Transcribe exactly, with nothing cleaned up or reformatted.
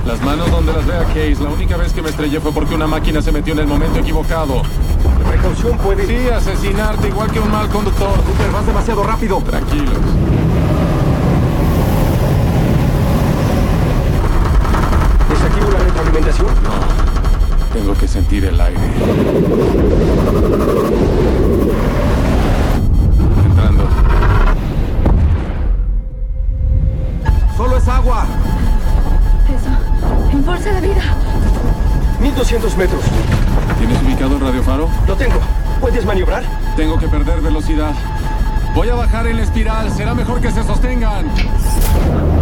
Las manos donde las vea, Case. La única vez que me estrellé fue porque una máquina se metió en el momento equivocado. Precaución puede... Sí, asesinarte igual que un mal conductor. Cooper, vas demasiado rápido. Tranquilos. ¿Desactivo la retroalimentación? No. Tengo que sentir el aire. Entrando. ¡Solo es agua! Eso. Impulsa de vida. mil doscientos metros. ¿Tienes ubicado el radiofaro? Lo tengo. ¿Puedes maniobrar? Tengo que perder velocidad. Voy a bajar en la espiral. Será mejor que se sostengan.